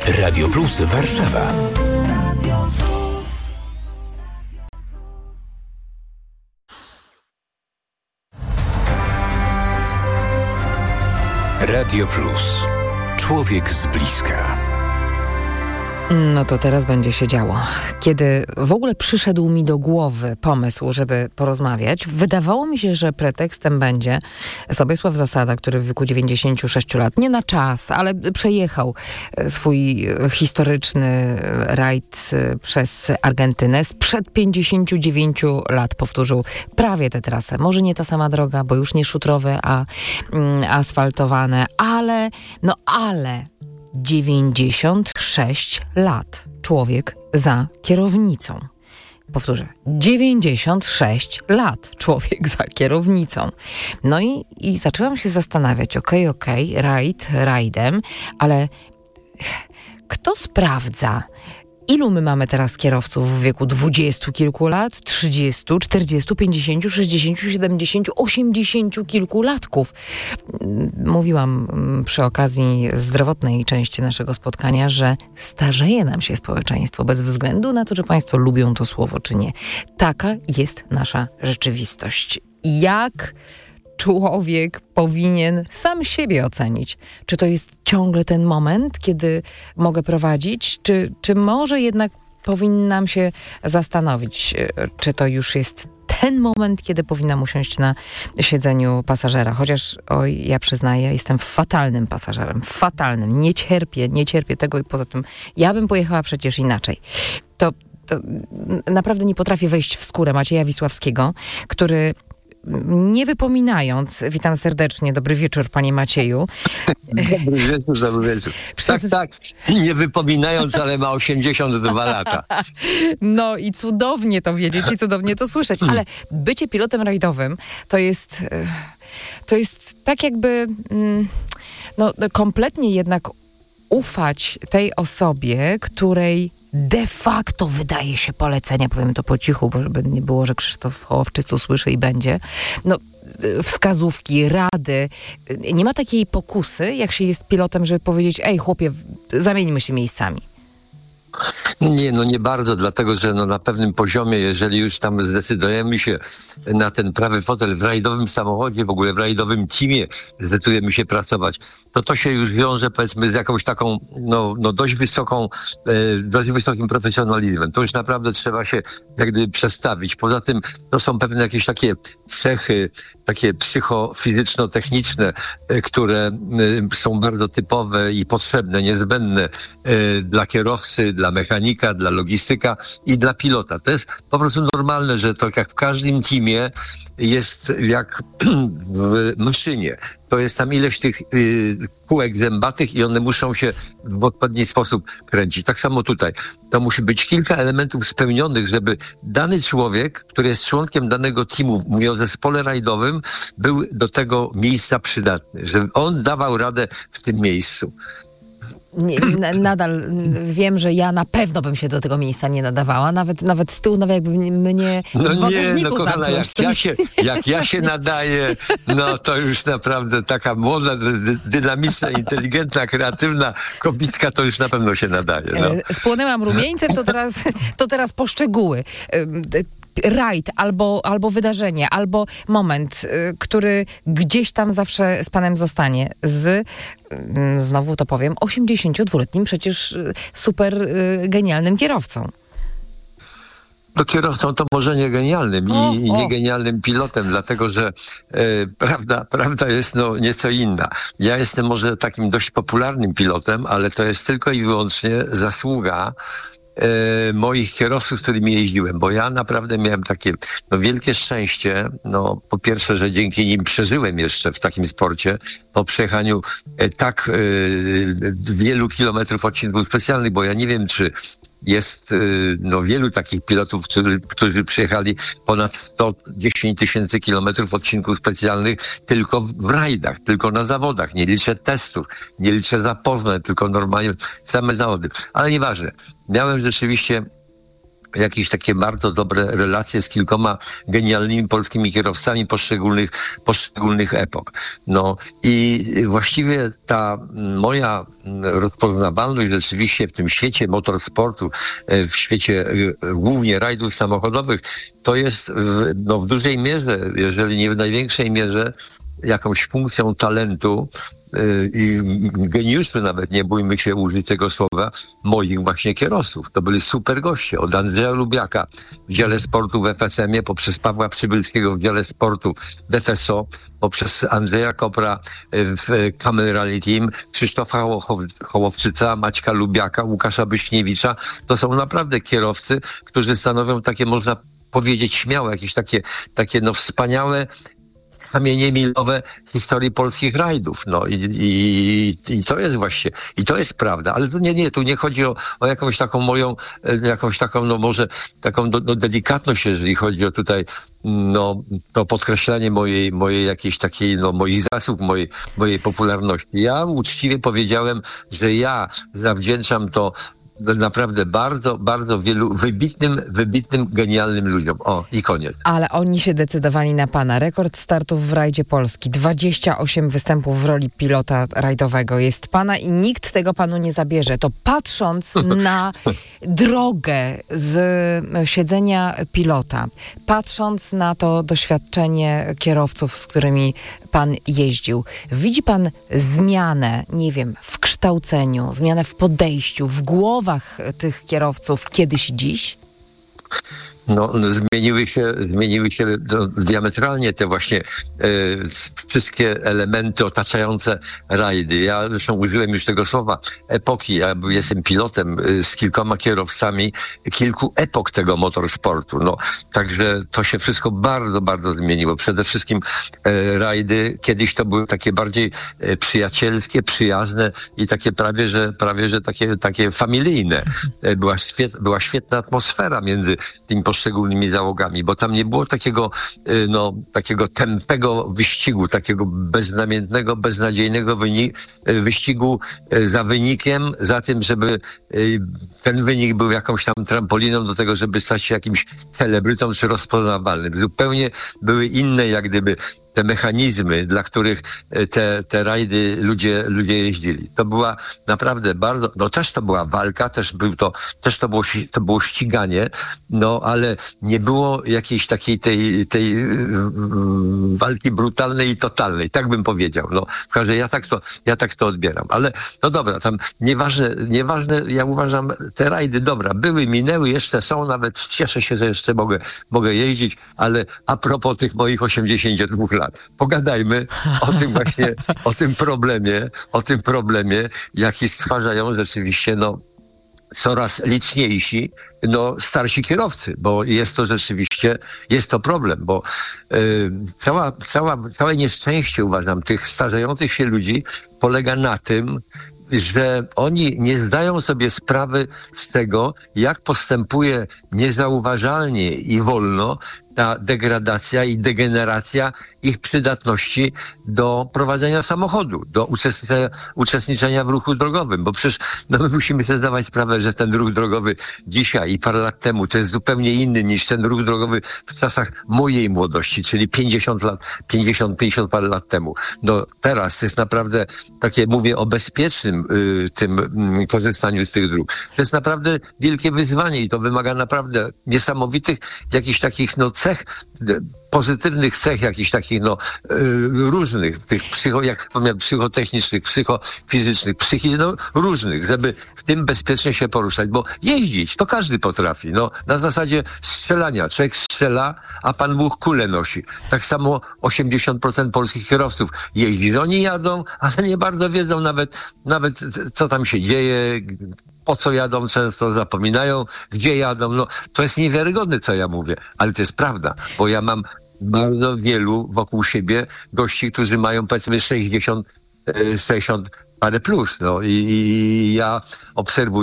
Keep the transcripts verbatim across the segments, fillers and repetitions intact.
Radio Plus Warszawa. Radio Plus. Człowiek z bliska. No to teraz będzie się działo. Kiedy w ogóle przyszedł mi do głowy pomysł, żeby porozmawiać, wydawało mi się, że pretekstem będzie Sobiesław Zasada, który w wieku dziewięćdziesięciu sześciu lat, nie na czas, ale przejechał swój historyczny rajd przez Argentynę. Sprzed pięćdziesięciu dziewięciu lat powtórzył prawie tę trasę. Może nie ta sama droga, bo już nie szutrowe, a mm, asfaltowane, ale, no ale... dziewięćdziesiąt sześć lat. Człowiek za kierownicą. Powtórzę. dziewięćdziesiąt sześć lat. Człowiek za kierownicą. No i, i zaczęłam się zastanawiać. Okej, okay, okej, okay, rajd, rajdem, ale kto sprawdza, ilu my mamy teraz kierowców w wieku dwudziestu kilku lat, trzydziestu, czterdziestu, pięćdziesięciu, sześćdziesięciu, siedemdziesięciu, osiemdziesięciu kilku latków. Mówiłam przy okazji zdrowotnej części naszego spotkania, że starzeje nam się społeczeństwo bez względu na to, czy państwo lubią to słowo, czy nie. Taka jest nasza rzeczywistość. Jak człowiek powinien sam siebie ocenić? Czy to jest ciągle ten moment, kiedy mogę prowadzić? Czy, czy może jednak powinnam się zastanowić, czy to już jest ten moment, kiedy powinnam usiąść na siedzeniu pasażera? Chociaż, oj, ja przyznaję, jestem fatalnym pasażerem. Fatalnym. Nie cierpię, nie cierpię tego i poza tym ja bym pojechała przecież inaczej. To, to naprawdę nie potrafię wejść w skórę Macieja Wisławskiego, który... Nie wypominając, witam serdecznie, dobry wieczór, panie Macieju. Dobry wieczór, dobry wieczór. Przez... Tak, tak, nie wypominając, ale ma osiemdziesiąt dwa lata. No i cudownie to wiedzieć i cudownie to słyszeć, ale bycie pilotem rajdowym to jest, to jest tak jakby, no kompletnie jednak ufać tej osobie, której de facto wydaje się polecenia, powiem to po cichu, bo żeby nie było, że Krzysztof Hołowczyc usłyszy i będzie. No, wskazówki, rady. Nie ma takiej pokusy, jak się jest pilotem, żeby powiedzieć, ej chłopie, zamieńmy się miejscami. Nie, no nie bardzo, dlatego że no na pewnym poziomie, jeżeli już tam zdecydujemy się na ten prawy fotel w rajdowym samochodzie, w ogóle w rajdowym teamie zdecydujemy się pracować, to to się już wiąże, powiedzmy, z jakąś taką no, no dość wysoką, e, dość wysokim profesjonalizmem. To już naprawdę trzeba się jak gdyby przestawić. Poza tym to są pewne jakieś takie cechy, takie psychofizyczno-techniczne, e, które e, są bardzo typowe i potrzebne, niezbędne e, dla kierowcy, dla mechanika, dla logistyka i dla pilota. To jest po prostu normalne, że to jak w każdym teamie jest jak w maszynie. To jest tam ileś tych y, kółek zębatych i one muszą się w odpowiedni sposób kręcić. Tak samo tutaj. To musi być kilka elementów spełnionych, żeby dany człowiek, który jest członkiem danego teamu, mówię o zespole rajdowym, był do tego miejsca przydatny. Żeby on dawał radę w tym miejscu. Nie, nadal wiem, że ja na pewno bym się do tego miejsca nie nadawała, nawet, nawet z tyłu, nawet jakby mnie no w bagażniku nie, no kochana, zamknąć, jak ja, się, jak ja się nadaję, no to już naprawdę taka młoda, dy, dynamiczna, inteligentna, kreatywna kobitka to już na pewno się nadaje. No. Spłonęłam rumieńcem, to teraz, to teraz poszczegóły. Rajd, albo, albo wydarzenie, albo moment, y, który gdzieś tam zawsze z panem zostanie. Z, y, znowu to powiem, osiemdziesięciodwuletnim przecież y, super y, genialnym kierowcą. No kierowcą to może nie genialnym o, i o. nie genialnym pilotem, dlatego że e, prawda, prawda jest no nieco inna. Ja jestem może takim dość popularnym pilotem, ale to jest tylko i wyłącznie zasługa E, moich kierowców, z którymi jeździłem, bo ja naprawdę miałem takie no, wielkie szczęście, no po pierwsze, że dzięki nim przeżyłem jeszcze w takim sporcie, po przejechaniu e, tak e, wielu kilometrów odcinków specjalnych, bo ja nie wiem, czy jest no, wielu takich pilotów, którzy, którzy przyjechali ponad sto dziesięć tysięcy kilometrów odcinków specjalnych tylko w rajdach, tylko na zawodach. Nie liczę testów, nie liczę zapoznań, tylko normalnie same zawody. Ale nieważne. Miałem rzeczywiście jakieś takie bardzo dobre relacje z kilkoma genialnymi polskimi kierowcami poszczególnych, poszczególnych epok. No i właściwie ta moja rozpoznawalność rzeczywiście w tym świecie motorsportu, w świecie głównie rajdów samochodowych, to jest no, w dużej mierze, jeżeli nie w największej mierze, jakąś funkcją talentu i geniuszu, nawet nie bójmy się użyć tego słowa, moich właśnie kierowców. To byli super goście. Od Andrzeja Lubiaka w dziale sportu w F S M ie, poprzez Pawła Przybylskiego w dziale sportu w F S O, poprzez Andrzeja Kopra w Camel Rally Team, Krzysztofa Hołowczyca, Maćka Lubiaka, Łukasza Byśniewicza. To są naprawdę kierowcy, którzy stanowią takie, można powiedzieć śmiało, jakieś takie, takie no wspaniałe kamienie milowe historii polskich rajdów. No i, i, i to jest właśnie, i to jest prawda. Ale tu nie, nie, tu nie chodzi o, o jakąś taką moją, jakąś taką, no może taką no, no, delikatność, jeżeli chodzi o tutaj, no, to podkreślanie mojej, mojej jakiejś takiej, no, moich zasług, mojej, mojej popularności. Ja uczciwie powiedziałem, że ja zawdzięczam to naprawdę bardzo, bardzo wielu wybitnym, wybitnym, genialnym ludziom. O, i koniec. Ale oni się decydowali na pana. Rekord startów w rajdzie Polski. dwadzieścia osiem występów w roli pilota rajdowego jest pana i nikt tego panu nie zabierze. To patrząc na drogę z siedzenia pilota, patrząc na to doświadczenie kierowców, z którymi pan jeździł, widzi pan zmianę, nie wiem, w kształceniu, zmianę w podejściu, w głowach tych kierowców kiedyś i dziś? No, zmieniły się, zmieniły się diametralnie te właśnie e, wszystkie elementy otaczające rajdy. Ja zresztą użyłem już tego słowa epoki. Ja jestem pilotem e, z kilkoma kierowcami kilku epok tego motorsportu. No, także to się wszystko bardzo, bardzo zmieniło. Przede wszystkim e, rajdy kiedyś to były takie bardziej e, przyjacielskie, przyjazne i takie prawie, że prawie, że takie, takie familijne. E, była, świet, była świetna atmosfera między tymi poszczególnymi załogami, bo tam nie było takiego, no, takiego tępego wyścigu, takiego beznamiętnego, beznadziejnego wynik, wyścigu za wynikiem, za tym, żeby ten wynik był jakąś tam trampoliną do tego, żeby stać się jakimś celebrytą czy rozpoznawalnym. Zupełnie były inne, jak gdyby, te mechanizmy, dla których te, te rajdy ludzie, ludzie jeździli. To była naprawdę bardzo, no też to była walka, też był to, też to było, to było ściganie, no ale nie było jakiejś takiej tej, tej walki brutalnej i totalnej, tak bym powiedział. No, w każdym razie ja tak to, ja tak to odbieram. Ale no dobra, tam nieważne, nieważne, ja uważam, te rajdy, dobra, były, minęły, jeszcze są, nawet cieszę się, że jeszcze mogę, mogę jeździć, ale a propos tych moich osiemdziesięciu dwóch lat, pogadajmy o tym właśnie, o tym problemie, o tym problemie, jaki stwarzają rzeczywiście, no, coraz liczniejsi, no, starsi kierowcy, bo jest to rzeczywiście, jest to problem, bo y, cała, cała, całe nieszczęście, uważam, tych starzejących się ludzi polega na tym, że oni nie zdają sobie sprawy z tego, jak postępuje niezauważalnie i wolno ta degradacja i degeneracja ich przydatności do prowadzenia samochodu, do uczestniczenia, uczestniczenia w ruchu drogowym, bo przecież no, my musimy sobie zdawać sprawę, że ten ruch drogowy dzisiaj i parę lat temu to jest zupełnie inny niż ten ruch drogowy w czasach mojej młodości, czyli pięćdziesiąt lat, pięćdziesiąt, pięćdziesiąt parę lat temu. No teraz to jest naprawdę takie, mówię o bezpiecznym y, tym y, korzystaniu z tych dróg. To jest naprawdę wielkie wyzwanie i to wymaga naprawdę niesamowitych jakichś takich no cech, pozytywnych cech, jakichś takich no różnych, tych psycho, jak wspomniałem, psychotechnicznych, psychofizycznych, psychi, no różnych, żeby w tym bezpiecznie się poruszać, bo jeździć to każdy potrafi, no na zasadzie strzelania. Człowiek strzela, a Pan Bóg kulę nosi. Tak samo osiemdziesiąt procent polskich kierowców jeździ. Oni jadą, ale nie bardzo wiedzą nawet, nawet co tam się dzieje, po co jadą, często zapominają, gdzie jadą. No, to jest niewiarygodne, co ja mówię, ale to jest prawda, bo ja mam bardzo wielu wokół siebie gości, którzy mają powiedzmy sześćdziesiąt, sześćdziesiąt parę plus, no i, i ja obserwuję,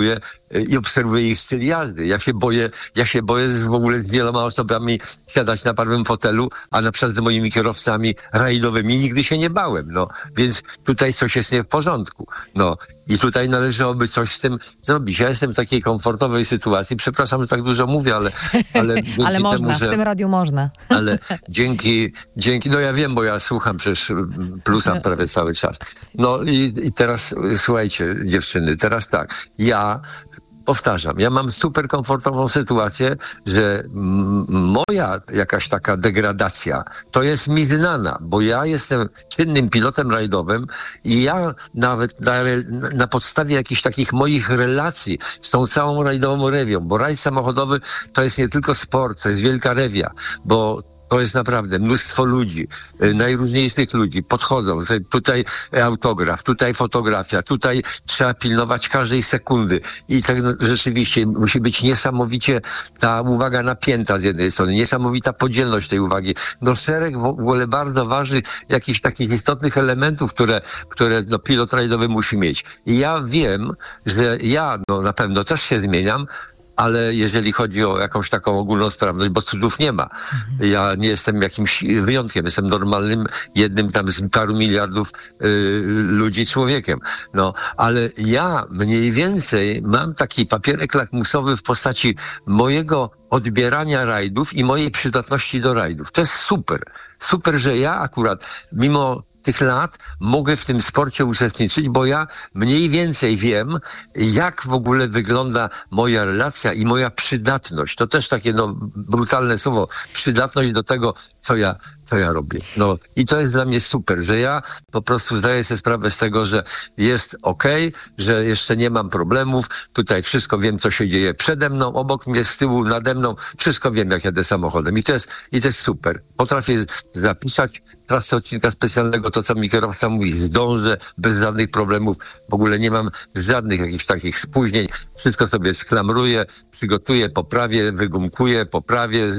i obserwuję ich styl jazdy. Ja się boję, ja się boję w ogóle z wieloma osobami siadać na prawym fotelu, a na przykład z moimi kierowcami rajdowymi nigdy się nie bałem, no. Więc tutaj coś jest nie w porządku, no. I tutaj należałoby coś z tym zrobić. Ja jestem w takiej komfortowej sytuacji, przepraszam, że tak dużo mówię, ale... Ale, ale można, temu, że, w tym radiu można. Ale dzięki, dzięki, no ja wiem, bo ja słucham przecież Plusa prawie cały czas. No i, i teraz, słuchajcie, dziewczyny, teraz tak, ja... Powtarzam, ja mam super komfortową sytuację, że m- moja jakaś taka degradacja to jest mi znana, bo ja jestem czynnym pilotem rajdowym i ja nawet na, na podstawie jakichś takich moich relacji z tą całą rajdową rewią, bo rajd samochodowy to jest nie tylko sport, to jest wielka rewia, bo to jest naprawdę mnóstwo ludzi, y, najróżniejszych ludzi, podchodzą, tutaj, tutaj autograf, tutaj fotografia, tutaj trzeba pilnować każdej sekundy i tak no, rzeczywiście musi być niesamowicie ta uwaga napięta z jednej strony, niesamowita podzielność tej uwagi, no szereg w ogóle bardzo ważnych, jakichś takich istotnych elementów, które, które no, pilot rajdowy musi mieć. I ja wiem, że ja no, na pewno też się zmieniam, ale jeżeli chodzi o jakąś taką ogólną sprawność, bo cudów nie ma. Ja nie jestem jakimś wyjątkiem, jestem normalnym, jednym tam z paru miliardów y, ludzi człowiekiem. No, ale ja mniej więcej mam taki papierek lakmusowy w postaci mojego odbierania rajdów i mojej przydatności do rajdów. To jest super. Super, że ja akurat, mimo tych lat mogę w tym sporcie uczestniczyć, bo ja mniej więcej wiem, jak w ogóle wygląda moja relacja i moja przydatność. To też takie no, brutalne słowo. Przydatność do tego, co ja, co ja robię. No i to jest dla mnie super, że ja po prostu zdaję sobie sprawę z tego, że jest okej, że jeszcze nie mam problemów. Tutaj wszystko wiem, co się dzieje przede mną, obok mnie, z tyłu, nade mną. Wszystko wiem, jak jadę samochodem. I to jest, i to jest super. Potrafię zapisać trasę odcinka specjalnego, to co mi kierowca mówi, zdążę bez żadnych problemów, w ogóle nie mam żadnych jakichś takich spóźnień, wszystko sobie sklamruję, przygotuję, poprawię, wygumkuję, poprawię,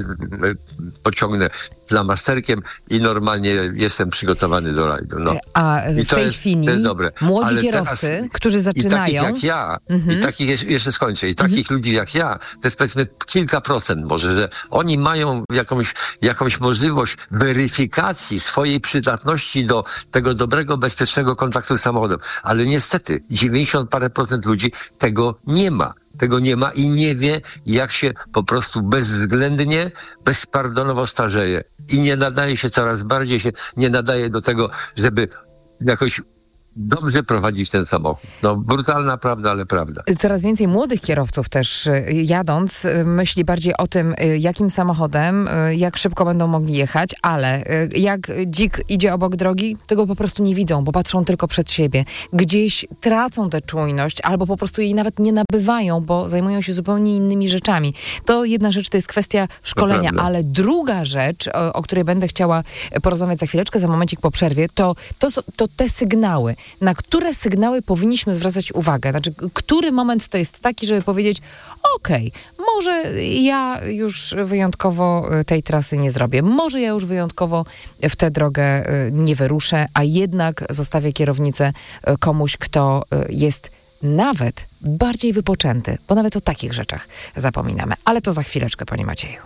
pociągnę flamasterkiem i normalnie jestem przygotowany do rajdu. No. A w I to tej jest, chwili to jest dobre. młodzi Ale kierowcy, teraz, którzy zaczynają... I takich jak ja, mhm. i takich, jeszcze skończę, i takich mhm. ludzi jak ja, to jest powiedzmy kilka procent może, że oni mają jakąś, jakąś możliwość weryfikacji swojej przydatności do tego dobrego, bezpiecznego kontaktu z samochodem. Ale niestety dziewięćdziesiąt parę procent ludzi tego nie ma. Tego nie ma i nie wie, jak się po prostu bezwzględnie, bezpardonowo starzeje. I nie nadaje się, coraz bardziej się nie nadaje do tego, żeby jakoś dobrze prowadzić ten samochód. No, brutalna prawda, ale prawda. Coraz więcej młodych kierowców też jadąc myśli bardziej o tym, jakim samochodem, jak szybko będą mogli jechać, ale jak dzik idzie obok drogi, tego po prostu nie widzą, bo patrzą tylko przed siebie. Gdzieś tracą tę czujność albo po prostu jej nawet nie nabywają, bo zajmują się zupełnie innymi rzeczami. To jedna rzecz to jest kwestia szkolenia, ale druga rzecz, o, o której będę chciała porozmawiać za chwileczkę, za momencik po przerwie, to, to, to te sygnały. Na które sygnały powinniśmy zwracać uwagę? Znaczy, który moment to jest taki, żeby powiedzieć, okej, okay, może ja już wyjątkowo tej trasy nie zrobię, może ja już wyjątkowo w tę drogę nie wyruszę, a jednak zostawię kierownicę komuś, kto jest nawet bardziej wypoczęty, bo nawet o takich rzeczach zapominamy. Ale to za chwileczkę, panie Macieju.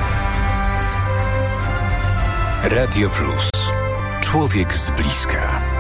Radio Plus. Człowiek z bliska.